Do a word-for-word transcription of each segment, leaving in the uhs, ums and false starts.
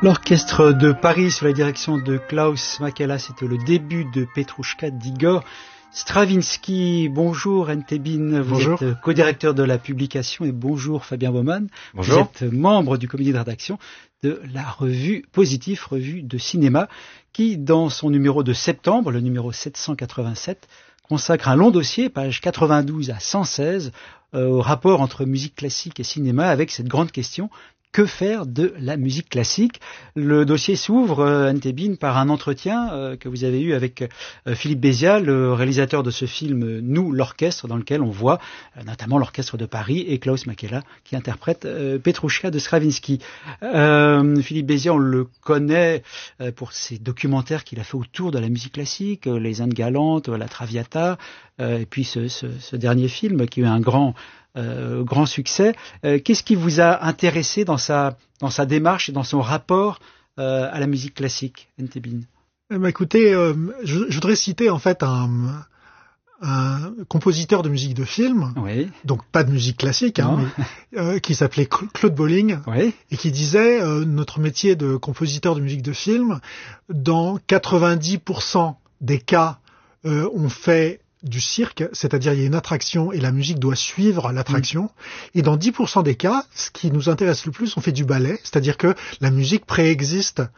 L'orchestre de Paris sous la direction de Klaus Makela, c'était le début de Petrouchka d'Igor Stravinsky. Bonjour Entebin, vous bonjour. êtes co-directeur de la publication, et bonjour Fabien Baumann. Bonjour. Vous êtes membre du comité de rédaction de la revue Positif, revue de cinéma, qui dans son numéro de septembre, le numéro sept cent quatre-vingt-sept, consacre un long dossier, page quatre-vingt-douze à cent seize, euh, au rapport entre musique classique et cinéma, avec cette grande question: que faire de la musique classique? Le dossier s'ouvre, euh, Entebin, par un entretien euh, que vous avez eu avec euh, Philippe Béziat, le réalisateur de ce film euh, Nous, l'orchestre, dans lequel on voit euh, notamment l'orchestre de Paris et Klaus Makela qui interprète euh, Petrouchka de Stravinsky. Euh, Philippe Béziat, on le connaît euh, pour ses documentaires qu'il a fait autour de la musique classique, euh, Les Indes galantes, la Traviata, euh, et puis ce, ce, ce dernier film qui a eu un grand Euh, grand succès. Euh, qu'est-ce qui vous a intéressé dans sa, dans sa démarche et dans son rapport euh, à la musique classique, Entebin? Eh ben, écoutez, euh, je, je voudrais citer en fait un, un compositeur de musique de film, oui. donc pas de musique classique, hein, mais, euh, qui s'appelait Claude Bolling, oui. et qui disait euh, notre métier de compositeur de musique de film, dans quatre-vingt-dix pour cent des cas, euh, on fait du cirque, c'est-à-dire il y a une attraction et la musique doit suivre l'attraction. Mmh. Et dans dix pour cent des cas, ce qui nous intéresse le plus, on fait du ballet, c'est-à-dire que la musique préexiste euh,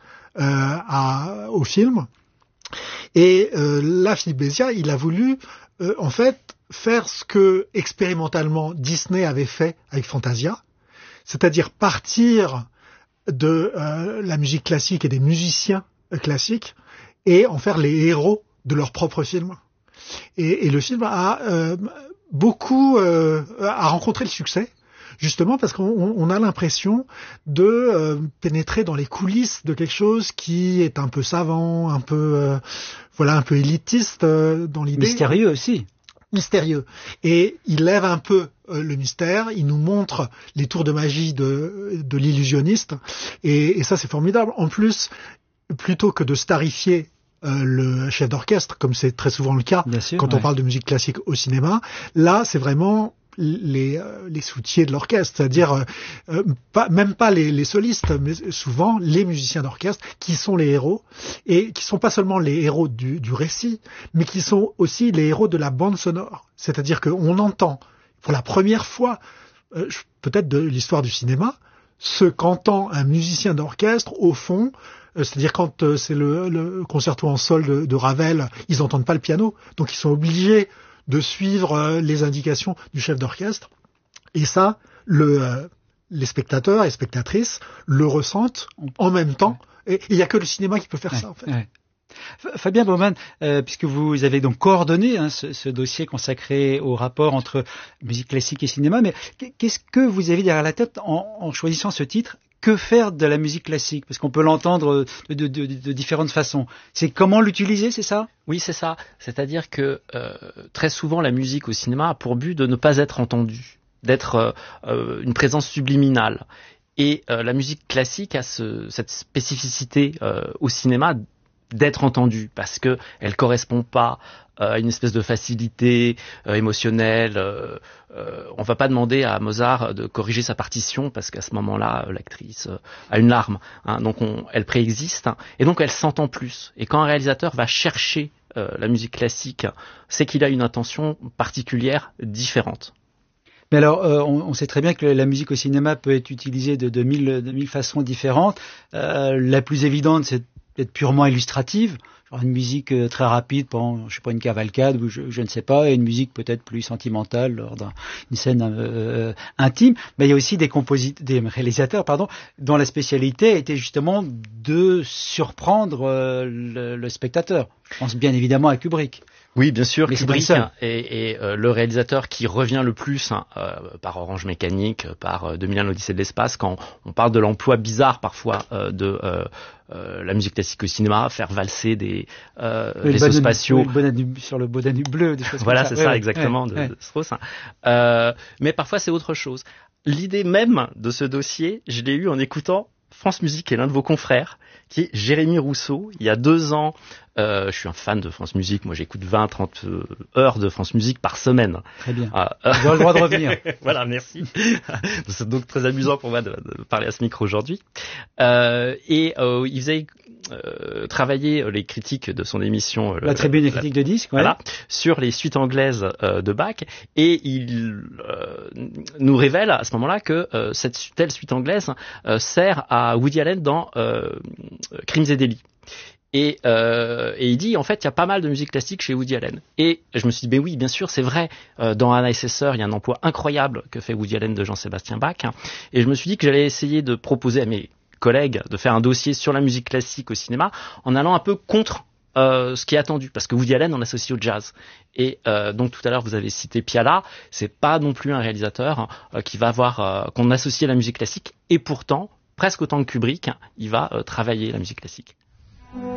à, au film. Et euh, là, Philippe Béziat, il a voulu euh, en fait faire ce que expérimentalement Disney avait fait avec Fantasia, c'est-à-dire partir de euh, la musique classique et des musiciens classiques et en faire les héros de leur propre film. Et, et le film a euh, beaucoup euh, a rencontré le succès, justement parce qu'on on a l'impression de euh, pénétrer dans les coulisses de quelque chose qui est un peu savant, un peu euh, voilà, un peu élitiste euh, dans l'idée. Mystérieux aussi. Mystérieux. Et il lève un peu euh, le mystère, il nous montre les tours de magie de, de l'illusionniste, et, et ça c'est formidable. En plus, plutôt que de starifier Euh, le chef d'orchestre, comme c'est très souvent le cas sûr, quand ouais. on parle de musique classique au cinéma, là c'est vraiment les euh, les soutiers de l'orchestre, c'est-à-dire euh, euh, pas, même pas les, les solistes, mais souvent les musiciens d'orchestre qui sont les héros, et qui sont pas seulement les héros du, du récit, mais qui sont aussi les héros de la bande sonore, c'est-à-dire qu'on entend pour la première fois, euh, peut-être de l'histoire du cinéma, ce qu'entend un musicien d'orchestre au fond. C'est-à-dire quand euh, c'est le, le concerto en sol de, de Ravel, ils n'entendent pas le piano, donc ils sont obligés de suivre euh, les indications du chef d'orchestre. Et ça, le, euh, les spectateurs et spectatrices le ressentent en même temps. Et il n'y a que le cinéma qui peut faire ouais, ça, en fait. Ouais. Fabien Baumann, euh, puisque vous avez donc coordonné hein, ce, ce dossier consacré au rapport entre musique classique et cinéma, mais qu'est-ce que vous avez derrière la tête en, en choisissant ce titre? Que faire de la musique classique? Parce qu'on peut l'entendre de, de, de, de différentes façons. C'est comment l'utiliser, c'est ça? Oui, c'est ça. C'est-à-dire que euh, très souvent, la musique au cinéma a pour but de ne pas être entendue, d'être euh, une présence subliminale. Et euh, la musique classique a ce, cette spécificité euh, au cinéma d'être entendue, parce que elle correspond pas euh, à une espèce de facilité euh, émotionnelle. Euh, euh, on va pas demander à Mozart de corriger sa partition parce qu'à ce moment-là, euh, l'actrice euh, a une larme. Hein, donc, on, elle préexiste hein, et donc elle s'entend plus. Et quand un réalisateur va chercher euh, la musique classique, c'est qu'il a une intention particulière, différente. Mais alors, euh, on, on sait très bien que la musique au cinéma peut être utilisée de, de, mille, de mille façons différentes. Euh, la plus évidente, c'est d'être purement illustrative, genre une musique euh, très rapide pendant, je sais pas, une cavalcade ou je, je ne sais pas, et une musique peut-être plus sentimentale lors d'une scène euh, intime. Mais il y a aussi des compositeurs, des réalisateurs, pardon, dont la spécialité était justement de surprendre euh, le, le spectateur. Je pense bien évidemment à Kubrick. Oui, bien sûr, mais Kubrick est, est euh, le réalisateur qui revient le plus hein, euh, par Orange Mécanique, par euh, deux mille un l'Odyssée de l'espace, quand on parle de l'emploi bizarre parfois euh, de euh, euh, la musique classique au cinéma, faire valser des euh, oui, vaisseaux spatiaux oui, le Danube, sur le beau Danube bleu, des choses voilà, comme ça. c'est ça, ouais, exactement, ouais, de, ouais. de Strauss. Hein. Euh, mais parfois, c'est autre chose. L'idée même de ce dossier, je l'ai eue en écoutant France Musique et l'un de vos confrères, qui est Jérémy Rousseau, il y a deux ans, Euh, je suis un fan de France Musique. Moi, j'écoute vingt à trente heures de France Musique par semaine. Très bien. Ah, euh... Vous avez le droit de revenir. Voilà, merci. C'est donc très amusant pour moi de, de parler à ce micro aujourd'hui. Euh, et euh, il faisait euh, travailler les critiques de son émission. La tribune des critiques de disques, ouais. Voilà, sur les suites anglaises euh, de Bach. Et il euh, nous révèle à ce moment-là que euh, cette telle suite anglaise euh, sert à Woody Allen dans euh, Crimes et délits. Et, euh, et il dit, en fait, il y a pas mal de musique classique chez Woody Allen. Et je me suis dit, ben oui, bien sûr, c'est vrai. Euh, dans Anna et ses sœurs, il y a un emploi incroyable que fait Woody Allen de Jean-Sébastien Bach. Et je me suis dit que j'allais essayer de proposer à mes collègues de faire un dossier sur la musique classique au cinéma en allant un peu contre euh, ce qui est attendu. Parce que Woody Allen, on l'associe au jazz. Et euh, donc tout à l'heure, vous avez cité Piala. C'est pas non plus un réalisateur euh, qui va avoir, euh, qu'on associe à la musique classique. Et pourtant, presque autant que Kubrick, il va euh, travailler la musique classique.